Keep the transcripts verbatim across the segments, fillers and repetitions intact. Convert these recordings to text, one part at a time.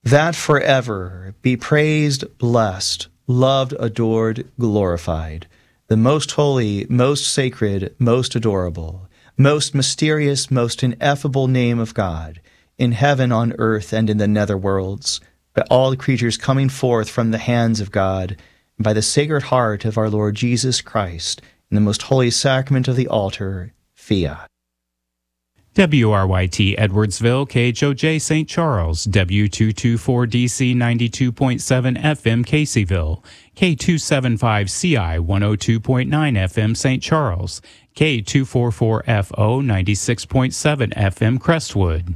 that forever be praised, blessed, loved, adored, glorified, the most holy, most sacred, most adorable, most mysterious, most ineffable name of God, in heaven, on earth, and in the nether worlds, by all the creatures coming forth from the hands of God, and by the sacred heart of our Lord Jesus Christ, in the most holy sacrament of the altar, Fiat. W R Y T Edwardsville, K H O J Saint Charles, W two twenty-four D C ninety-two point seven F M Caseyville, K two seventy-five C I one oh two point nine F M Saint Charles, K two forty-four F O ninety-six point seven F M Crestwood.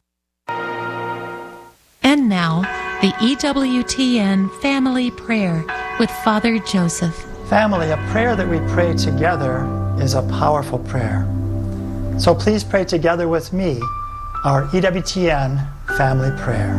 And now, the E W T N Family Prayer with Father Joseph. Family, a prayer that we pray together is a powerful prayer. So please pray together with me our E W T N Family Prayer.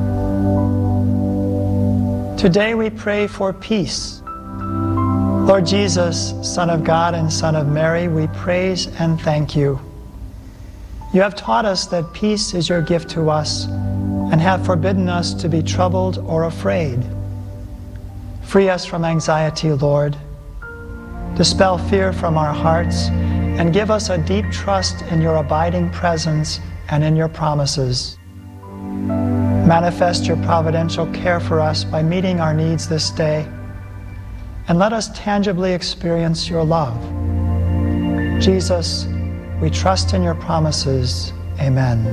Today we pray for peace. Lord Jesus, Son of God and Son of Mary, we praise and thank you. You have taught us that peace is your gift to us and have forbidden us to be troubled or afraid. Free us from anxiety, Lord. Dispel fear from our hearts and give us a deep trust in your abiding presence and in your promises. Manifest your providential care for us by meeting our needs this day, and let us tangibly experience your love. Jesus, we trust in your promises. Amen.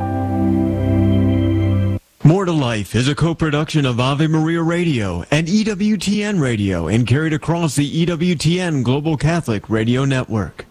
More to Life is a co-production of Ave Maria Radio and E W T N Radio and carried across the E W T N Global Catholic Radio Network.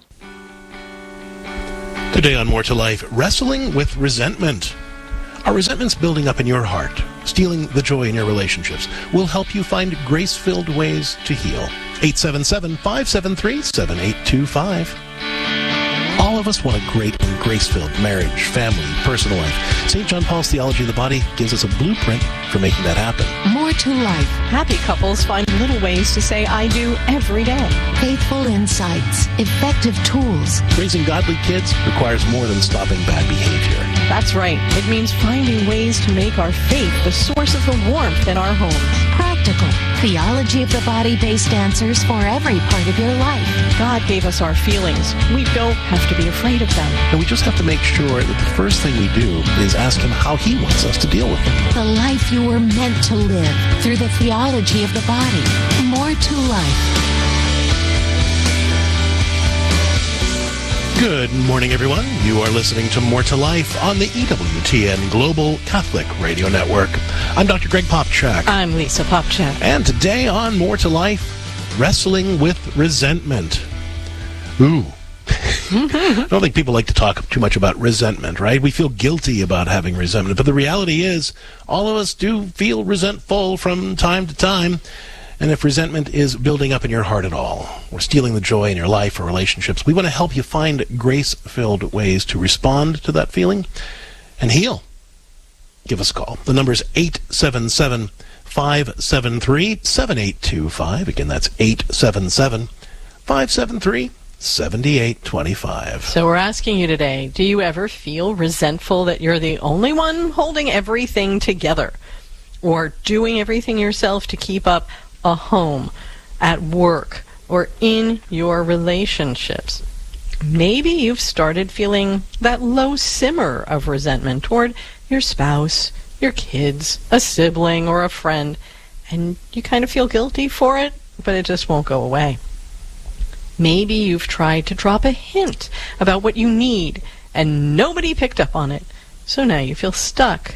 Today on More to Life, wrestling with resentment. Are resentments building up in your heart, stealing the joy in your relationships? We'll help you find grace-filled ways to heal. eight seven seven, five seven three, seven eight two five. All of us want a great and grace-filled marriage, family, personal life. Saint John Paul's Theology of the Body gives us a blueprint for making that happen. More to Life. Happy couples find little ways to say I do every day. Faithful insights. Effective tools. Raising godly kids requires more than stopping bad behavior. That's right. It means finding ways to make our faith the source of the warmth in our homes. Practical. Theology of the Body-based answers for every part of your life. God gave us our feelings. We don't have to be afraid of them. And we just have to make sure that the first thing we do is ask him how he wants us to deal with them. The life you were meant to live through the theology of the body. More to Life. Good morning, everyone. You are listening to More to Life on the E W T N Global Catholic Radio Network. I'm Doctor Greg Popchak. I'm Lisa Popchak. And today on More to Life, wrestling with resentment. Ooh. I don't think people like to talk too much about resentment, right? We feel guilty about having resentment, but the reality is all of us do feel resentful from time to time. And if resentment is building up in your heart at all, or stealing the joy in your life or relationships, we want to help you find grace-filled ways to respond to that feeling and heal. Give us a call. The number is eight seven seven, five seven three, seven eight two five. Again, that's eight seven seven, five seven three, seven eight two five. So we're asking you today, do you ever feel resentful that you're the only one holding everything together, or doing everything yourself to keep up a home, at work, or in your relationships? Maybe you've started feeling that low simmer of resentment toward your spouse, your kids, a sibling, or a friend, and you kind of feel guilty for it, but it just won't go away. Maybe you've tried to drop a hint about what you need, and nobody picked up on it, so now you feel stuck.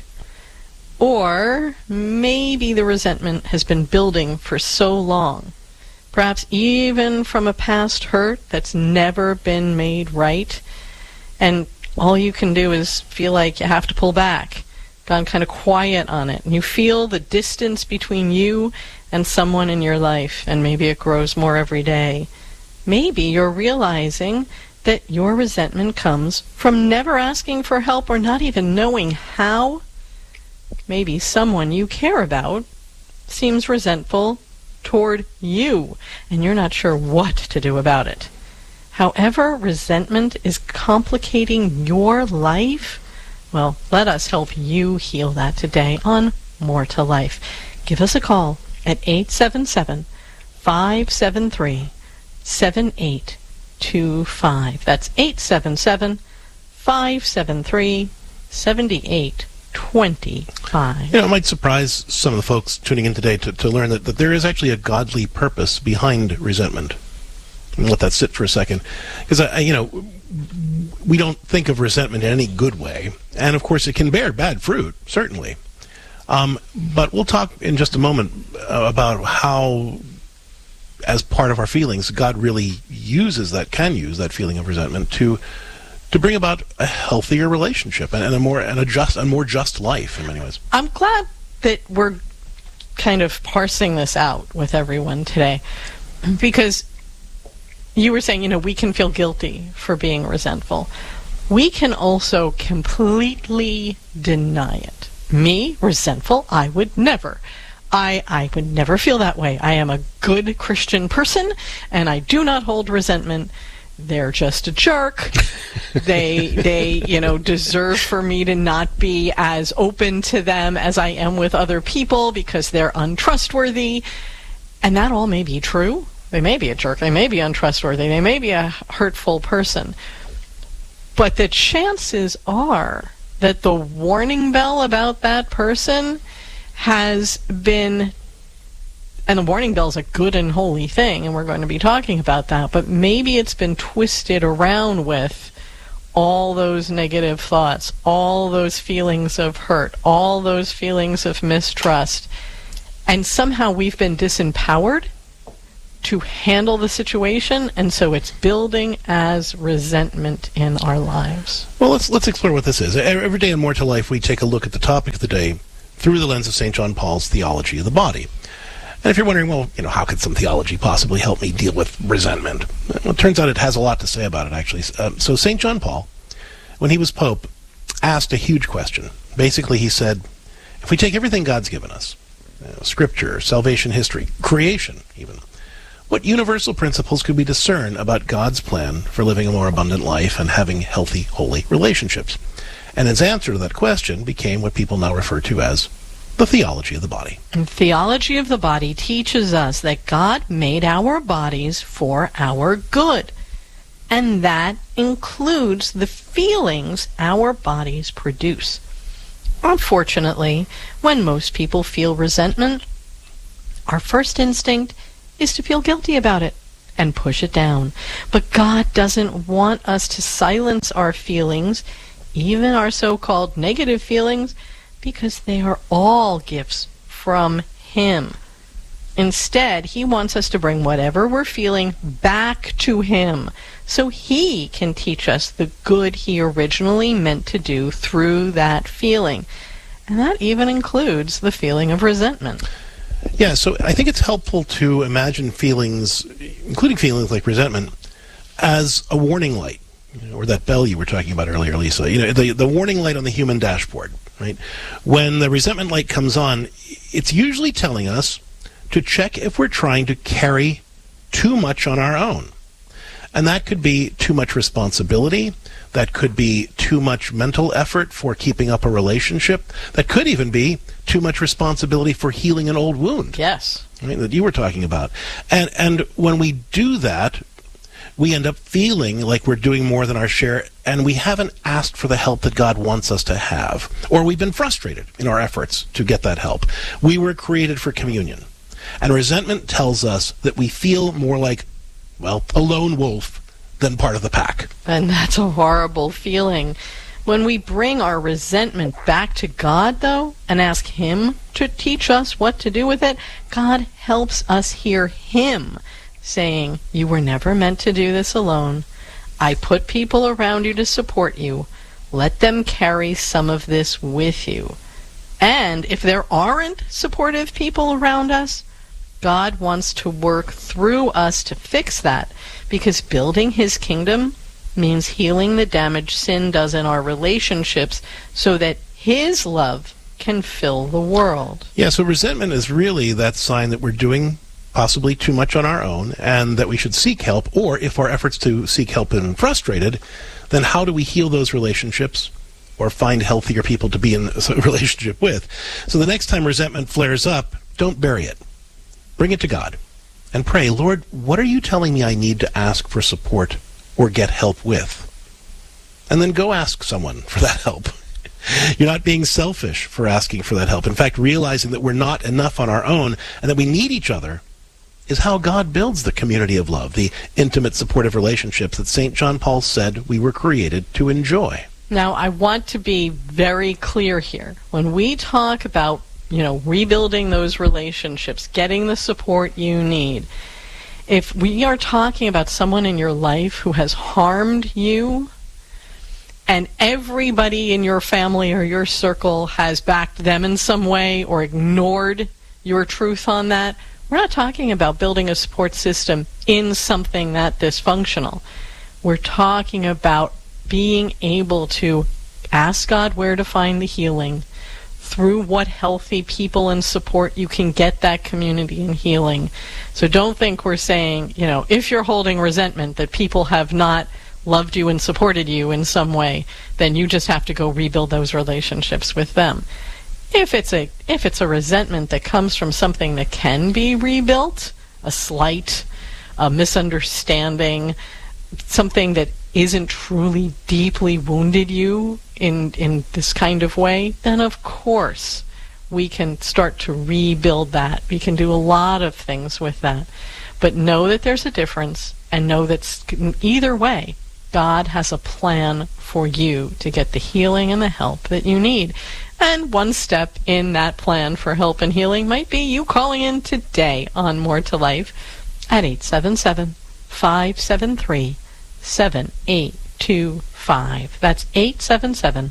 Or maybe the resentment has been building for so long, perhaps even from a past hurt that's never been made right, and all you can do is feel like you have to pull back, gone kind of quiet on it, and you feel the distance between you and someone in your life, and maybe it grows more every day. Maybe you're realizing that your resentment comes from never asking for help or not even knowing how. Maybe someone you care about seems resentful toward you, and you're not sure what to do about it. However, resentment is complicating your life, well, let us help you heal that today on more to life. Give us a call at eight seven seven, five seven three, seven eight two five. That's eight seven seven, five seven three, seven eight two five. You know, it might surprise some of the folks tuning in today to, to learn that, that there is actually a godly purpose behind resentment. And let that sit for a second. Because, I, you know, we don't think of resentment in any good way. And, of course, it can bear bad fruit, certainly. Um, but we'll talk in just a moment uh, about how, as part of our feelings, God really uses that, can use that feeling of resentment to to bring about a healthier relationship and, and a more and a just a more just life in many ways. I'm glad that we're kind of parsing this out with everyone today, because you were saying, you know, we can feel guilty for being resentful. We can also completely deny it. Me, resentful, I would never. I, I would never feel that way. I am a good Christian person, and I do not hold resentment. They're just a jerk. they, they, you know, deserve for me to not be as open to them as I am with other people because they're untrustworthy. And that all may be true. They may be a jerk. They may be untrustworthy. They may be a hurtful person. But the chances are that the warning bell about that person has been, and the warning bell is a good and holy thing, and we're going to be talking about that, but maybe it's been twisted around with all those negative thoughts, all those feelings of hurt, all those feelings of mistrust, and somehow we've been disempowered to handle the situation, and so it's building as resentment in our lives. Well, let's let's explore what this is. Every day in More to Life, we take a look at the topic of the day through the lens of Saint John Paul's theology of the body. And if you're wondering, well, you know, how could some theology possibly help me deal with resentment? Well, it turns out it has a lot to say about it, actually. Um, so Saint John Paul, when he was Pope, asked a huge question. Basically, he said, if we take everything God's given us, you know, Scripture, salvation history, creation even, what universal principles could we discern about God's plan for living a more abundant life and having healthy, holy relationships? And his answer to that question became what people now refer to as the theology of the body. And theology of the body teaches us that God made our bodies for our good. And that includes the feelings our bodies produce. Unfortunately, when most people feel resentment, our first instinct is to feel guilty about it and push it down. But God doesn't want us to silence our feelings, even our so-called negative feelings, because they are all gifts from Him. Instead, He wants us to bring whatever we're feeling back to Him so He can teach us the good He originally meant to do through that feeling. And that even includes the feeling of resentment. Yeah, so I think it's helpful to imagine feelings, including feelings like resentment, as a warning light, you know, or that bell you were talking about earlier, Lisa. You know, the, the warning light on the human dashboard, right? When the resentment light comes on, it's usually telling us to check if we're trying to carry too much on our own. And that could be too much responsibility. That could be too much mental effort for keeping up a relationship. That could even be too much responsibility for healing an old wound. Yes. Right, that you were talking about. And and when we do that, we end up feeling like we're doing more than our share, and we haven't asked for the help that God wants us to have. Or we've been frustrated in our efforts to get that help. We were created for communion. And resentment tells us that we feel more like, well, a lone wolf than part of the pack. And that's a horrible feeling. When we bring our resentment back to God, though, and ask Him to teach us what to do with it, God helps us hear Him saying, you were never meant to do this alone. I put people around you to support you. Let them carry some of this with you. And if there aren't supportive people around us, God wants to work through us to fix that, because building His kingdom means healing the damage sin does in our relationships so that His love can fill the world. Yeah, so resentment is really that sign that we're doing possibly too much on our own and that we should seek help, or if our efforts to seek help have been frustrated, then how do we heal those relationships or find healthier people to be in a relationship with. So the next time resentment flares up, don't bury it. Bring it to God and pray, Lord, what are you telling me I need to ask for support or get help with? And then go ask someone for that help. You're not being selfish for asking for that help. In fact, realizing that we're not enough on our own and that we need each other is how God builds the community of love, the intimate, supportive relationships that Saint John Paul said we were created to enjoy. Now, I want to be very clear here. When we talk about, you know, rebuilding those relationships, getting the support you need, if we are talking about someone in your life who has harmed you, and everybody in your family or your circle has backed them in some way or ignored your truth on that, we're not talking about building a support system in something that dysfunctional. We're talking about being able to ask God where to find the healing, through what healthy people and support you can get that community and healing. So don't think we're saying, you know, if you're holding resentment that people have not loved you and supported you in some way, then you just have to go rebuild those relationships with them. If it's a if it's a resentment that comes from something that can be rebuilt, a slight, a misunderstanding, something that isn't truly deeply wounded you in in this kind of way, then of course we can start to rebuild that. We can do a lot of things with that. But know that there's a difference, and know that either way, God has a plan for you to get the healing and the help that you need. And one step in that plan for help and healing might be you calling in today on More to Life at eight seven seven, five seven three, seven eight two five. That's eight seven seven,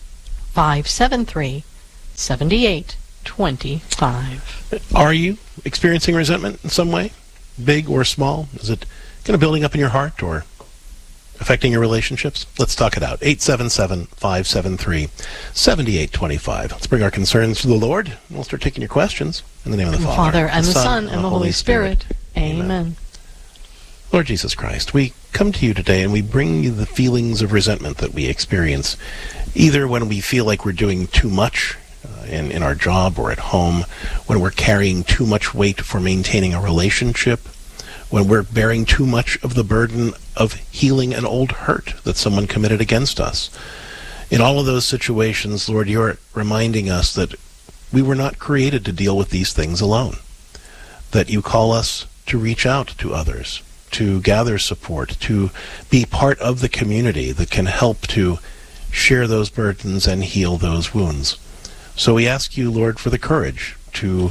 five seven three, seven eight two five. Are you experiencing resentment in some way, big or small? Is it kind of building up in your heart or affecting your relationships? Let's talk it out. eight seven seven, five seven three, seven eight two five. Let's bring our concerns to the Lord, and we'll start taking your questions in the name of the, the Father, Father, and the Son, and the Holy Spirit. Spirit. Amen. Amen. Lord Jesus Christ, we come to you today and we bring you the feelings of resentment that we experience, either when we feel like we're doing too much uh, in, in our job or at home, when we're carrying too much weight for maintaining a relationship, when we're bearing too much of the burden of healing an old hurt that someone committed against us. In all of those situations, Lord, you're reminding us that we were not created to deal with these things alone, that you call us to reach out to others, to gather support, to be part of the community that can help to share those burdens and heal those wounds. So we ask you, Lord, for the courage to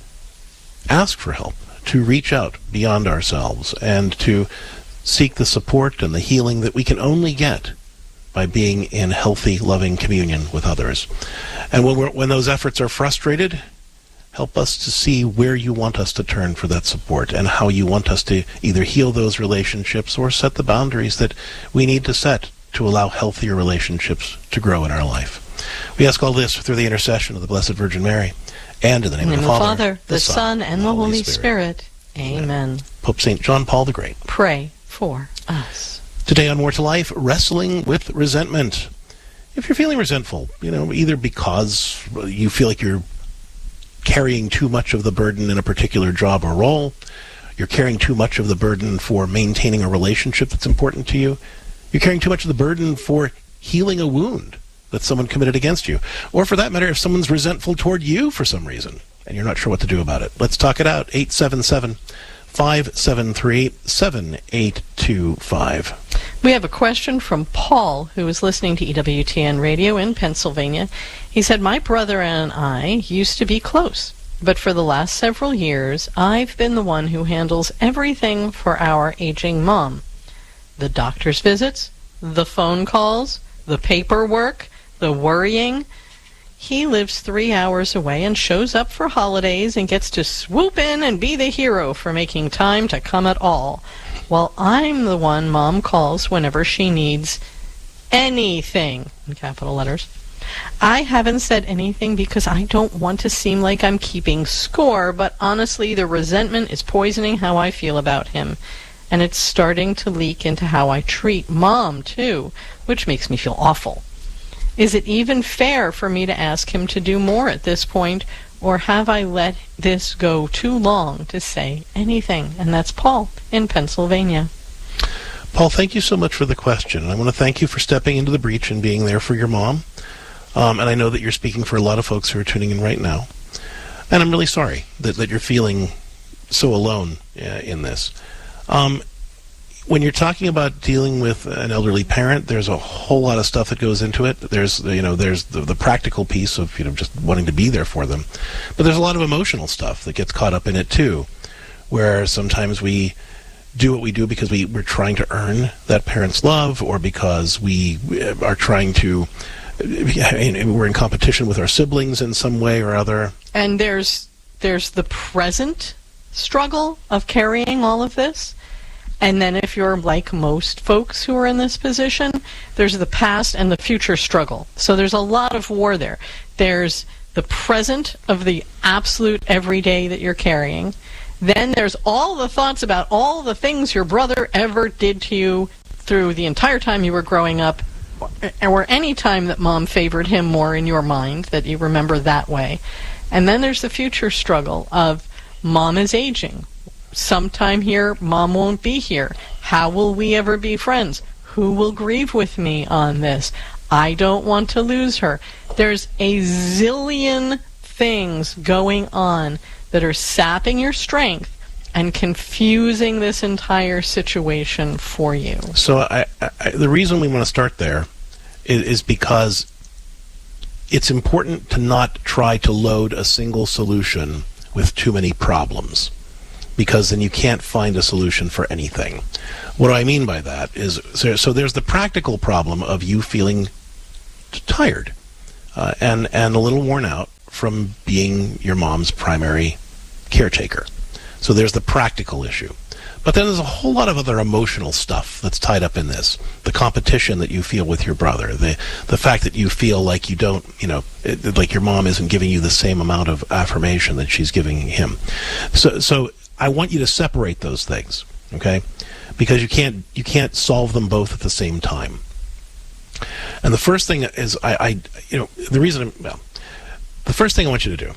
ask for help, to reach out beyond ourselves, and to seek the support and the healing that we can only get by being in healthy, loving communion with others. And when, we're, when those efforts are frustrated, help us to see where you want us to turn for that support and how you want us to either heal those relationships or set the boundaries that we need to set to allow healthier relationships to grow in our life. We ask all this through the intercession of the Blessed Virgin Mary, and in the name in of the, the Father, Father, the, the Son, Son, and the Holy Spirit. Spirit. Amen. Pope Saint John Paul the Great. Pray for us. Today on More to Life, wrestling with resentment. If you're feeling resentful, you know, either because you feel like you're carrying too much of the burden in a particular job or role, you're carrying too much of the burden for maintaining a relationship that's important to you, you're carrying too much of the burden for healing a wound that someone committed against you, or for that matter, if someone's resentful toward you for some reason and you're not sure what to do about it, let's talk it out. eight seven seven, five seven three, seven eight two five. We have a question from Paul, who is listening to E W T N Radio in Pennsylvania. He said, my brother and I used to be close, but for the last several years, I've been the one who handles everything for our aging mom. The doctor's visits, the phone calls, the paperwork, the worrying. He lives three hours away and shows up for holidays and gets to swoop in and be the hero for making time to come at all, while I'm the one Mom calls whenever she needs anything, in capital letters. I haven't said anything because I don't want to seem like I'm keeping score, but honestly, the resentment is poisoning how I feel about him. And it's starting to leak into how I treat Mom, too, which makes me feel awful. Is it even fair for me to ask him to do more at this point, or have I let this go too long to say anything? And that's Paul in Pennsylvania. Paul, thank you so much for the question. I want to thank you for stepping into the breach and being there for your mom. Um, and I know that you're speaking for a lot of folks who are tuning in right now. And I'm really sorry that, that you're feeling so alone uh, in this. Um, when you're talking about dealing with an elderly parent, there's a whole lot of stuff that goes into it. There's, you know, there's the, the practical piece of, you know, just wanting to be there for them. But there's a lot of emotional stuff that gets caught up in it too, where sometimes we do what we do because we, we're trying to earn that parent's love, or because we are trying to, we're in competition with our siblings in some way or other. And there's there's the present struggle of carrying all of this. And then if you're like most folks who are in this position, there's the past and the future struggle. So there's a lot of war there. There's the present of the absolute everyday that you're carrying. Then there's all the thoughts about all the things your brother ever did to you through the entire time you were growing up, or any time that mom favored him more in your mind, that you remember that way. And then there's the future struggle of mom is aging. Sometime here, mom won't be here. How will we ever be friends? Who will grieve with me on this? I don't want to lose her. There's a zillion things going on that are sapping your strength and confusing this entire situation for you. So I, I, the reason we want to start there is, is because it's important to not try to load a single solution with too many problems, because then you can't find a solution for anything. What do I mean by that is, so, so there's the practical problem of you feeling tired uh, and, and a little worn out from being your mom's primary caretaker. So there's the practical issue. But then there's a whole lot of other emotional stuff that's tied up in this. The competition that you feel with your brother, the the fact that you feel like you don't, you know, it, like your mom isn't giving you the same amount of affirmation that she's giving him. So so I want you to separate those things, okay? Because you can't you can't solve them both at the same time. And the first thing is, I, I you know, the reason, I'm, well, the first thing I want you to do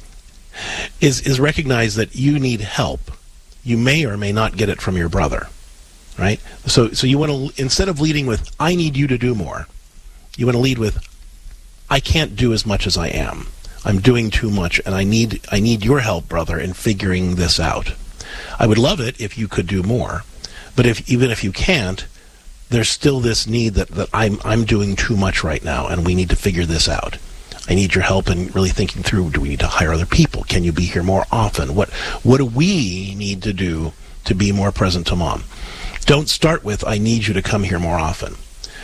is is recognize that you need help. You may or may not get it from your brother, right? So so you want to, instead of leading with, I need you to do more, you want to lead with, I can't do as much as I am. I'm doing too much, and I need I need your help, brother, in figuring this out. I would love it if you could do more, but if even if you can't, there's still this need that, that I'm I'm doing too much right now, and we need to figure this out. I need your help in really thinking through, do we need to hire other people? Can you be here more often? What what do we need to do to be more present to mom? Don't start with, I need you to come here more often.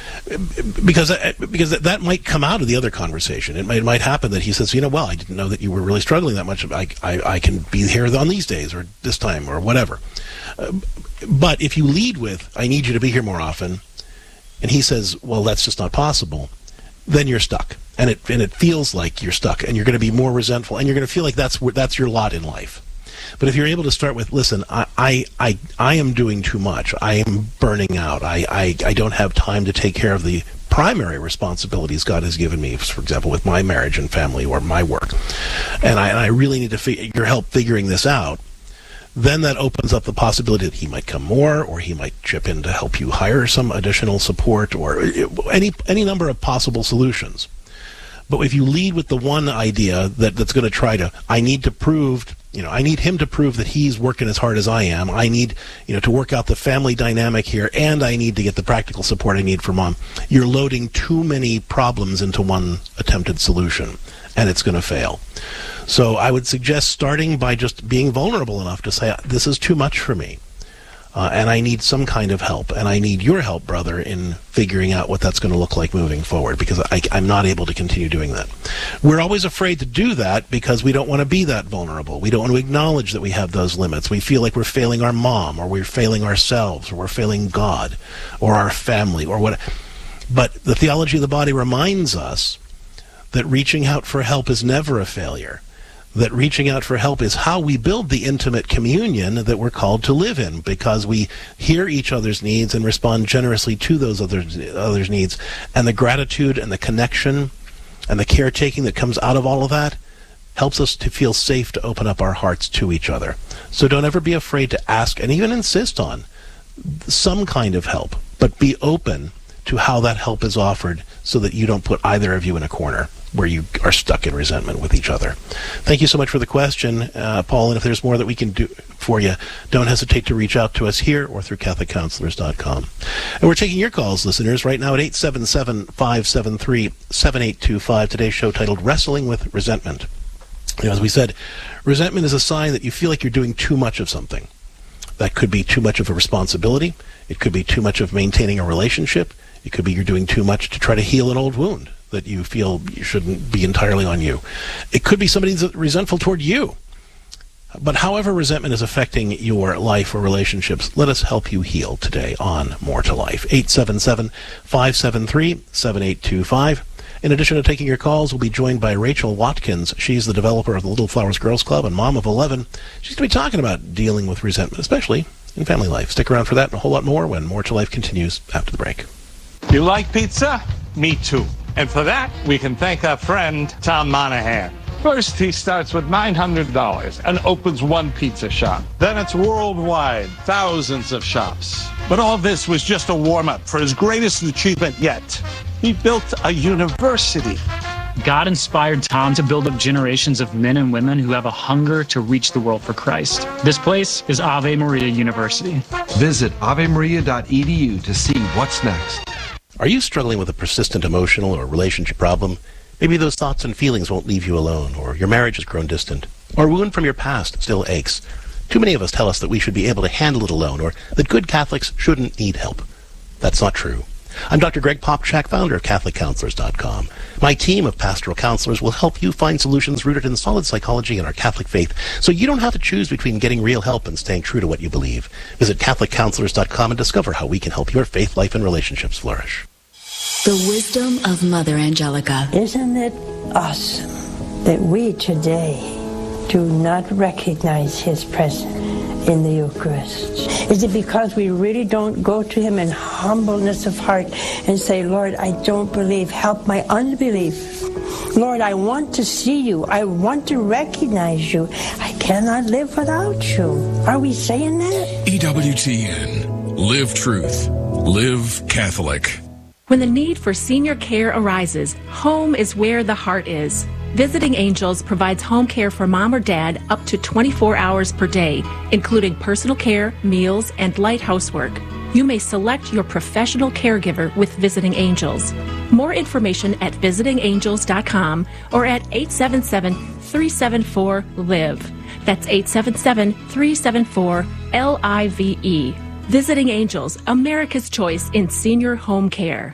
Because because that might come out of the other conversation. It might, it might happen that he says, you know, well, I didn't know that you were really struggling that much. I, I, I can be here on these days or this time or whatever. Uh, but if you lead with, I need you to be here more often, and he says, well, that's just not possible, then you're stuck. And it and it feels like you're stuck, and you're going to be more resentful, and you're going to feel like that's that's your lot in life. But if you're able to start with, listen, I I I, I am doing too much. I am burning out. I, I I don't have time to take care of the primary responsibilities God has given me, for example, with my marriage and family or my work, and I and I really need to fig- your help figuring this out. Then that opens up the possibility that he might come more, or he might chip in to help you hire some additional support, or any any number of possible solutions. But if you lead with the one idea that, that's going to try to, I need to prove, you know, I need him to prove that he's working as hard as I am. I need, you know, to work out the family dynamic here, and I need to get the practical support I need from mom. You're loading too many problems into one attempted solution, and it's going to fail. So I would suggest starting by just being vulnerable enough to say, this is too much for me. Uh, and I need some kind of help, and I need your help, brother, in figuring out what that's going to look like moving forward, because I, I'm not able to continue doing that. We're always afraid to do that because we don't want to be that vulnerable. We don't want to acknowledge that we have those limits. We feel like we're failing our mom, or we're failing ourselves, or we're failing God, or our family, or what. But the theology of the body reminds us that reaching out for help is never a failure. that reaching out for help is how we build the intimate communion that we're called to live in, because we hear each other's needs and respond generously to those others, others' needs. And the gratitude and the connection and the caretaking that comes out of all of that helps us to feel safe to open up our hearts to each other. So don't ever be afraid to ask and even insist on some kind of help, but be open to how that help is offered so that you don't put either of you in a corner where you are stuck in resentment with each other. Thank you so much for the question, uh, Paul, and if there's more that we can do for you, don't hesitate to reach out to us here or through Catholic Counselors dot com. And we're taking your calls, listeners, right now at eight seven seven, five seven three, seven eight two five. Today's show titled Wrestling with Resentment. You know, as we said, resentment is a sign that you feel like you're doing too much of something. That could be too much of a responsibility. It could be too much of maintaining a relationship. It could be you're doing too much to try to heal an old wound that you feel you shouldn't be entirely on you. It could be somebody that's resentful toward you. But however resentment is affecting your life or relationships, let us help you heal today on More to Life. eight seven seven, five seven three, seven eight two five. In addition to taking your calls, we'll be joined by Rachel Watkins. She's the developer of the Little Flowers Girls Club and mom of eleven. She's going to be talking about dealing with resentment, especially in family life. Stick around for that and a whole lot more when More to Life continues after the break. You like pizza? Me too. And for that, we can thank our friend Tom Monahan. First, he starts with nine hundred dollars and opens one pizza shop. Then it's worldwide, thousands of shops. But all this was just a warm-up for his greatest achievement yet. He built a university. God inspired Tom to build up generations of men and women who have a hunger to reach the world for Christ. This place is Ave Maria University. Visit ave maria dot e d u to see what's next. Are you struggling with a persistent emotional or relationship problem? Maybe those thoughts and feelings won't leave you alone, or your marriage has grown distant, or a wound from your past still aches. Too many of us tell us that we should be able to handle it alone, or that good Catholics shouldn't need help. That's not true. I'm Doctor Greg Popchak, founder of Catholic Counselors dot com. My team of pastoral counselors will help you find solutions rooted in solid psychology and our Catholic faith, so you don't have to choose between getting real help and staying true to what you believe. Visit Catholic Counselors dot com and discover how we can help your faith, life, and relationships flourish. The wisdom of Mother Angelica. Isn't it awesome that we today do not recognize his presence in the Eucharist? Is it because we really don't go to him in humbleness of heart and say, Lord, I don't believe, help my unbelief. Lord, I want to see you. I want to recognize you. I cannot live without you. Are we saying that? E W T N. Live truth. Live Catholic. When the need for senior care arises, home is where the heart is. Visiting Angels provides home care for mom or dad up to twenty-four hours per day, including personal care, meals, and light housework. You may select your professional caregiver with Visiting Angels. More information at visiting angels dot com or at eight seven seven, three seven four, live. That's eight seven seven, three seven four, L I V E. Visiting Angels, America's choice in senior home care.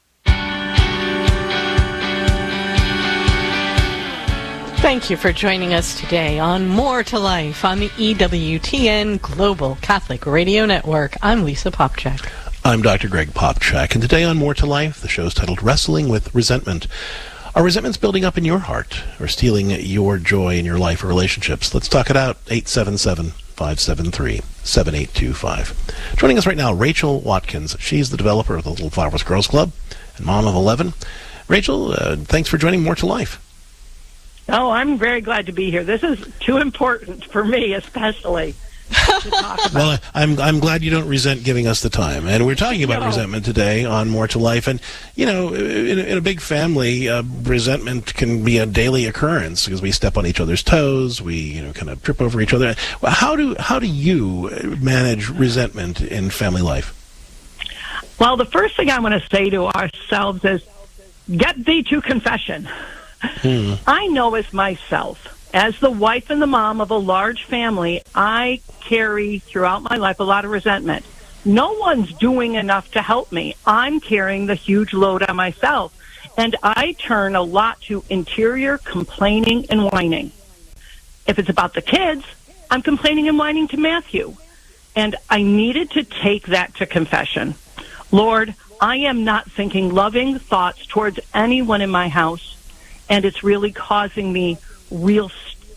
Thank you for joining us today on More to Life on the E W T N Global Catholic Radio Network. I'm Lisa Popchak. I'm Doctor Greg Popchak, and today on More to Life, the show is titled Wrestling with Resentment. Are resentments building up in your heart or stealing your joy in your life or relationships? Let's talk it out. eight seven seven, five seven three, seven eight two five. Joining us right now, Rachel Watkins. She's the developer of the Little Flowers Girls Club and mom of eleven. Rachel, uh, thanks for joining More to Life. Oh, I'm very glad to be here. This is too important for me, especially. To talk about. Well, I'm I'm glad you don't resent giving us the time. And we're talking about no. resentment today on More to Life. And, you know, in, in a big family, uh, resentment can be a daily occurrence because we step on each other's toes. We, you know, kind of trip over each other. How do, how do you manage resentment in family life? Well, the first thing I want to say to ourselves is, get thee to confession. Hmm. I know as myself, as the wife and the mom of a large family, I carry throughout my life a lot of resentment. No one's doing enough to help me. I'm carrying the huge load on myself. And I turn a lot to interior complaining and whining. If it's about the kids, I'm complaining and whining to Matthew. And I needed to take that to confession. Lord, I am not thinking loving thoughts towards anyone in my house. And it's really causing me real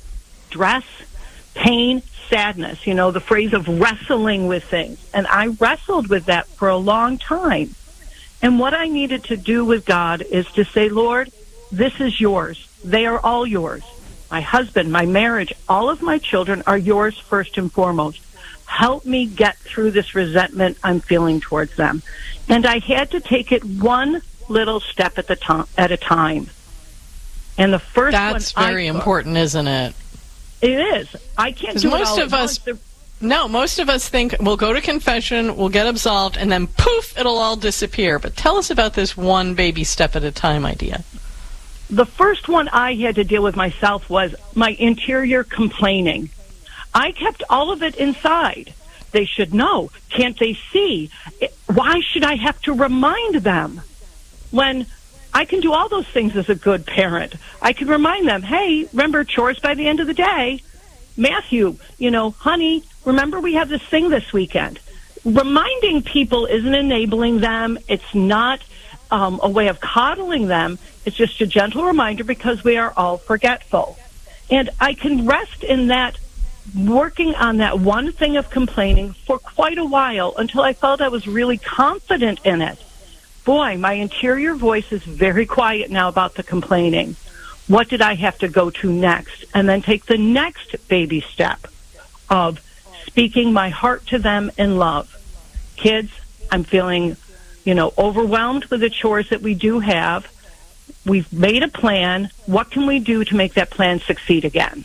stress, pain, sadness, you know, the phrase of wrestling with things. And I wrestled with that for a long time. And what I needed to do with God is to say, Lord, this is yours. They are all yours. My husband, my marriage, all of my children are yours first and foremost. Help me get through this resentment I'm feeling towards them. And I had to take it one little step at the to- at a time. And the first That's one very I took, important, isn't it? It is. I can't do most it all of at us once. No, most of us think we'll go to confession, we'll get absolved, and then poof, it'll all disappear. But tell us about this one baby step at a time idea. The first one I had to deal with myself was my interior complaining. I kept all of it inside. They should know. Can't they see? Why should I have to remind them? When I can do all those things as a good parent. I can remind them, hey, remember chores by the end of the day. Matthew, you know, honey, remember we have this thing this weekend. Reminding people isn't enabling them. It's not um, a way of coddling them. It's just a gentle reminder because we are all forgetful. And I can rest in that, working on that one thing of complaining for quite a while until I felt I was really confident in it. Boy, my interior voice is very quiet now about the complaining. What did I have to go to next? And then take the next baby step of speaking my heart to them in love. Kids, I'm feeling, you know, overwhelmed with the chores that we do have. We've made a plan. What can we do to make that plan succeed again?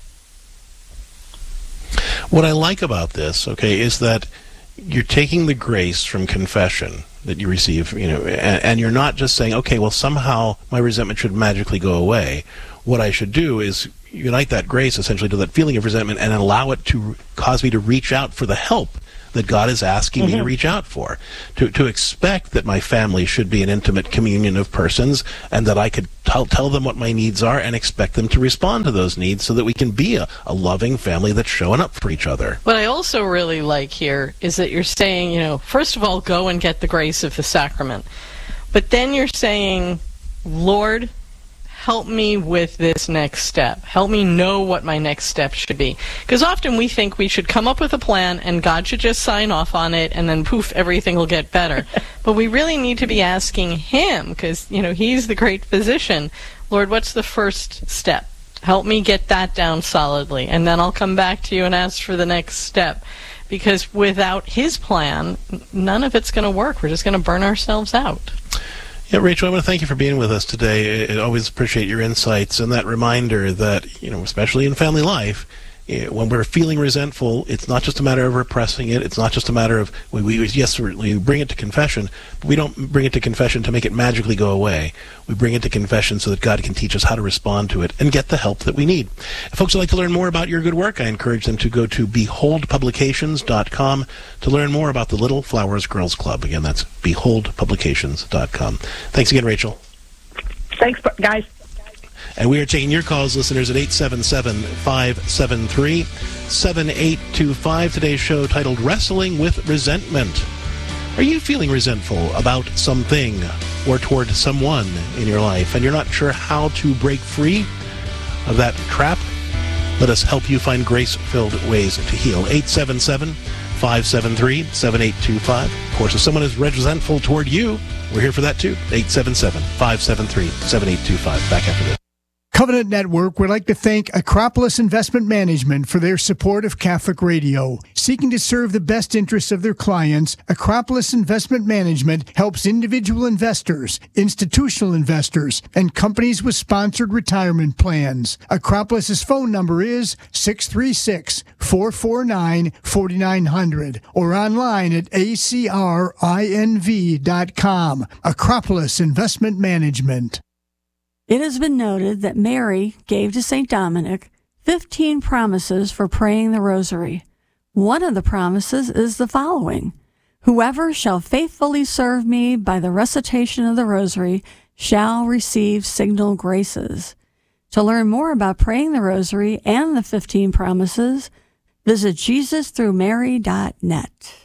What I like about this, okay, is that you're taking the grace from confession that you receive, you know, and, and you're not just saying, okay, well, somehow my resentment should magically go away. What I should do is unite that grace essentially to that feeling of resentment and allow it to cause me to reach out for the help that God is asking mm-hmm. me to reach out for, to to expect that my family should be an intimate communion of persons and that I could tell, tell them what my needs are and expect them to respond to those needs so that we can be a, a loving family that's showing up for each other. What I also really like here is that you're saying, you know, first of all, go and get the grace of the sacrament. But then you're saying, Lord, help me with this next step. Help me know what my next step should be. Because often we think we should come up with a plan and God should just sign off on it and then poof, everything will get better. But we really need to be asking Him because, you know, He's the great physician. Lord, what's the first step? Help me get that down solidly. And then I'll come back to you and ask for the next step. Because without His plan, none of it's going to work. We're just going to burn ourselves out. Yeah, Rachel, I want to thank you for being with us today. I always appreciate your insights and that reminder that, you know, especially in family life, when we're feeling resentful, it's not just a matter of repressing it. It's not just a matter of, we, we yes, we bring it to confession, but we don't bring it to confession to make it magically go away. We bring it to confession so that God can teach us how to respond to it and get the help that we need. If folks would like to learn more about your good work, I encourage them to go to behold publications dot com to learn more about the Little Flowers Girls Club. Again, that's behold publications dot com. Thanks again, Rachel. Thanks, guys. And we are taking your calls, listeners, at eight seven seven, five seven three, seven eight two five. Today's show titled Wrestling with Resentment. Are you feeling resentful about something or toward someone in your life and you're not sure how to break free of that trap? Let us help you find grace-filled ways to heal. eight seven seven, five seven three, seven eight two five. Of course, if someone is resentful toward you, we're here for that too. eight seven seven, five seven three, seven eight two five. Back after this. Covenant Network would like to thank Acropolis Investment Management for their support of Catholic Radio. Seeking to serve the best interests of their clients, Acropolis Investment Management helps individual investors, institutional investors, and companies with sponsored retirement plans. Acropolis's phone number is six three six, four four nine, four nine zero zero or online at a c r i n v dot com. Acropolis Investment Management. It has been noted that Mary gave to Saint Dominic fifteen promises for praying the rosary. One of the promises is the following: whoever shall faithfully serve me by the recitation of the rosary shall receive signal graces. To learn more about praying the rosary and the fifteen promises, visit jesus through mary dot net.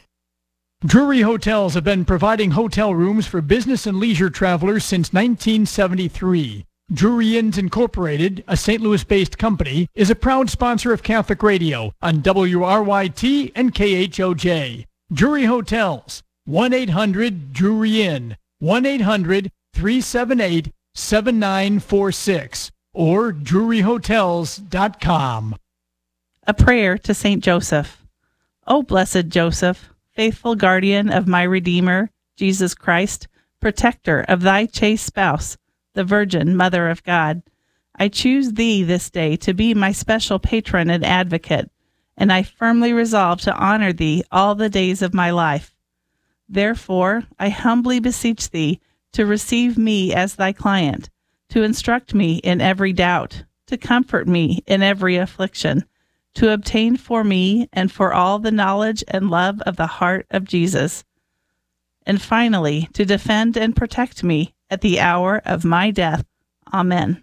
Drury Hotels have been providing hotel rooms for business and leisure travelers since nineteen seventy-three. Drury Inns Incorporated, a Saint Louis-based company, is a proud sponsor of Catholic Radio on W R Y T and K H O J. Drury Hotels, one eight hundred Drury Inn, one eight hundred three seven eight seven nine four six, or drury hotels dot com. A prayer to Saint Joseph. O blessed Joseph, faithful guardian of my Redeemer, Jesus Christ, protector of thy chaste spouse, the Virgin Mother of God, I choose thee this day to be my special patron and advocate, and I firmly resolve to honor thee all the days of my life. Therefore, I humbly beseech thee to receive me as thy client, to instruct me in every doubt, to comfort me in every affliction, to obtain for me and for all the knowledge and love of the heart of Jesus, and finally, to defend and protect me at the hour of my death. Amen.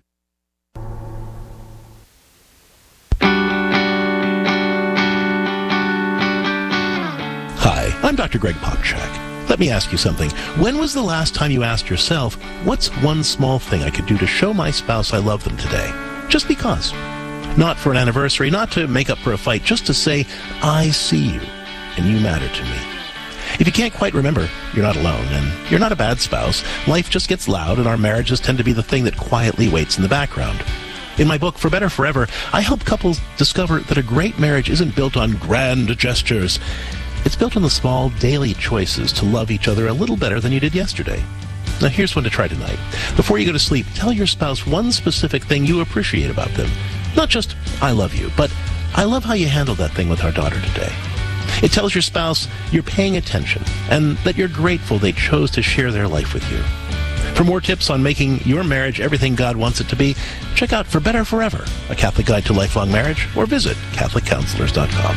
Hi, I'm Doctor Greg Popchak. Let me ask you something. When was the last time you asked yourself, what's one small thing I could do to show my spouse I love them today? Just because. Not for an anniversary, not to make up for a fight, just to say, I see you, and you matter to me. If you can't quite remember, you're not alone, and you're not a bad spouse. Life just gets loud, and our marriages tend to be the thing that quietly waits in the background. In my book, For Better Forever, I help couples discover that a great marriage isn't built on grand gestures. It's built on the small, daily choices to love each other a little better than you did yesterday. Now, here's one to try tonight. Before you go to sleep, tell your spouse one specific thing you appreciate about them. Not just, I love you, but I love how you handled that thing with our daughter today. It tells your spouse you're paying attention and that you're grateful they chose to share their life with you. For more tips on making your marriage everything God wants it to be, check out For Better Forever, a Catholic guide to lifelong marriage, or visit catholic counselors dot com.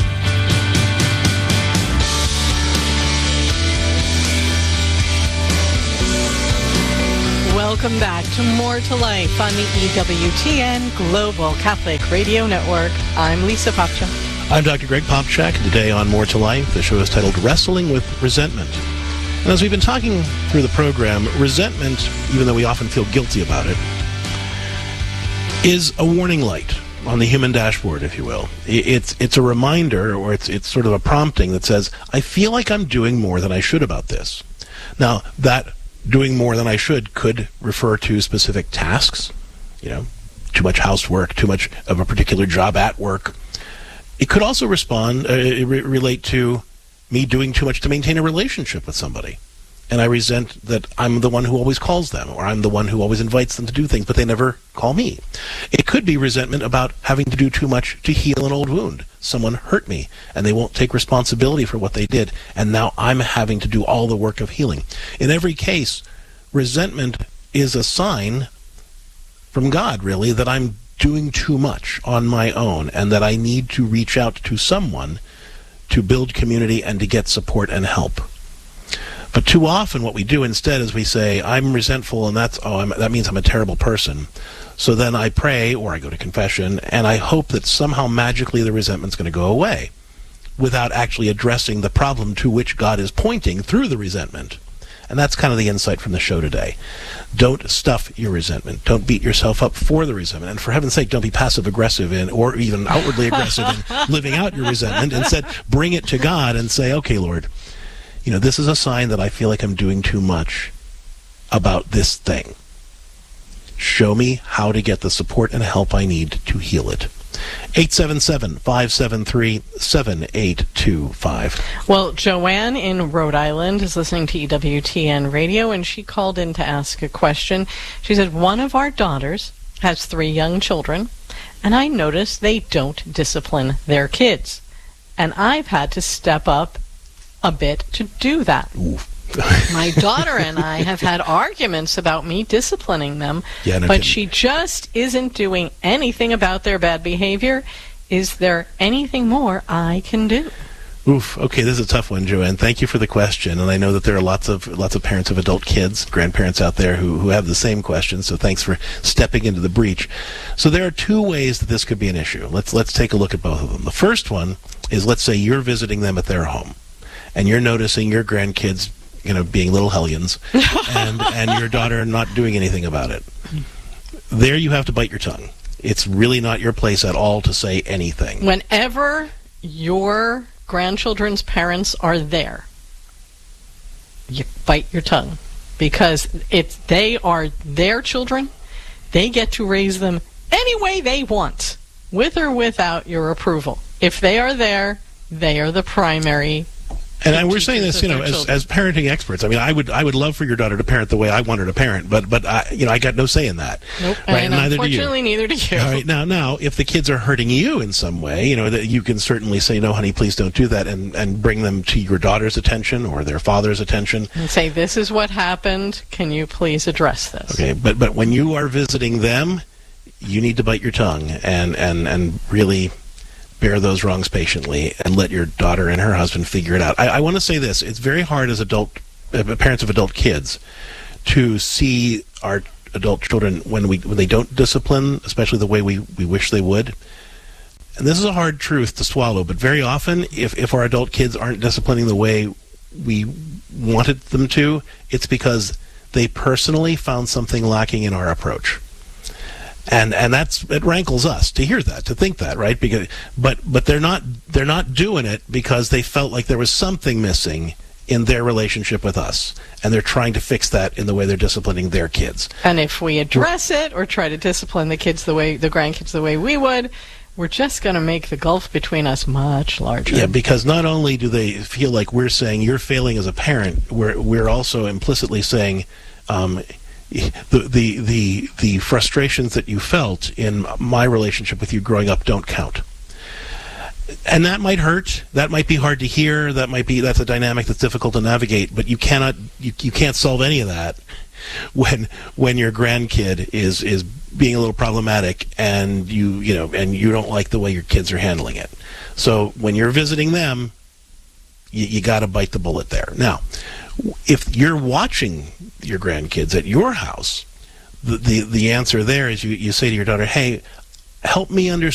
Welcome back to More to Life on the E W T N Global Catholic Radio Network. I'm Lisa Popchak. I'm Doctor Greg Popchak, and today on More to Life, the show is titled Wrestling with Resentment. And as we've been talking through the program, resentment, even though we often feel guilty about it, is a warning light on the human dashboard, if you will. It's it's a reminder, or it's it's sort of a prompting that says, I feel like I'm doing more than I should about this. Now, that doing more than I should could refer to specific tasks, you know, too much housework, too much of a particular job at work. It could also respond, uh, re- relate to me doing too much to maintain a relationship with somebody. And I resent that I'm the one who always calls them, or I'm the one who always invites them to do things, but they never call me. It could be resentment about having to do too much to heal an old wound. Someone hurt me, and they won't take responsibility for what they did, and now I'm having to do all the work of healing. In every case, resentment is a sign from God, really, that I'm doing too much on my own, and that I need to reach out to someone to build community and to get support and help. But too often what we do instead is we say, I'm resentful, and that's oh, I'm, that means I'm a terrible person. So then I pray, or I go to confession, and I hope that somehow magically the resentment's going to go away without actually addressing the problem to which God is pointing through the resentment. And that's kind of the insight from the show today. Don't stuff your resentment. Don't beat yourself up for the resentment. And for heaven's sake, don't be passive-aggressive in, or even outwardly aggressive in living out your resentment. Instead, bring it to God and say, okay, Lord, you know, this is a sign that I feel like I'm doing too much about this thing. Show me how to get the support and help I need to heal it. eight seven seven, five seven three, seven eight two five. Well, Joanne in Rhode Island is listening to E W T N Radio, and she called in to ask a question. She said, one of our daughters has three young children, and I notice they don't discipline their kids. And I've had to step up a bit to do that. My daughter and I have had arguments about me disciplining them, yeah, no but kidding. She just isn't doing anything about their bad behavior. Is there anything more I can do? Oof. Okay, this is a tough one, Joanne. Thank you for the question, and I know that there are lots of lots of parents of adult kids, grandparents out there who, who have the same question, so thanks for stepping into the breach. So there are two ways that this could be an issue. Let's let's take a look at both of them. The first one is, let's say you're visiting them at their home, and you're noticing your grandkids, you know, being little hellions, and, and your daughter not doing anything about it. there you have to bite your tongue. It's really not your place at all to say anything. Whenever your grandchildren's parents are there, you bite your tongue, because it's they are their children. They get to raise them any way they want, with or without your approval. If they are there, they are the primary. And I, we're saying this, you know, as, as parenting experts. I mean, I would I would love for your daughter to parent the way I want her to parent, but but I, you know, I got no say in that. Nope. Right? And neither unfortunately, do you. neither do you. All right. Now, now, if the kids are hurting you in some way, you know, that you can certainly say, "No, honey, please don't do that," and and bring them to your daughter's attention or their father's attention. And say, "This is what happened. Can you please address this?" Okay. But but when you are visiting them, you need to bite your tongue and and and really bear those wrongs patiently and let your daughter and her husband figure it out. I, I want to say this. It's very hard as adult uh, parents of adult kids to see our adult children when we when they don't discipline, especially the way we, we wish they would. And this is a hard truth to swallow, but very often if, if our adult kids aren't disciplining the way we wanted them to, it's because they personally found something lacking in our approach. And and that's it rankles us to hear that, to think that, right? Because but but they're not they're not doing it because they felt like there was something missing in their relationship with us, and they're trying to fix that in the way they're disciplining their kids. And if we address it or try to discipline the kids the way the grandkids the way we would, we're just going to make the gulf between us much larger. Yeah, because not only do they feel like we're saying you're failing as a parent, we're we're also implicitly saying. Um, The, the the the frustrations that you felt in my relationship with you growing up don't count, and that might hurt. That might be hard to hear. That might be that's a dynamic that's difficult to navigate. But you cannot you, you can't solve any of that when when your grandkid is is being a little problematic and you you know and you don't like the way your kids are handling it. So when you're visiting them, you, you got to bite the bullet there. Now, if you're watching your grandkids at your house, the, the the answer there is you, you say to your daughter, hey, help me understand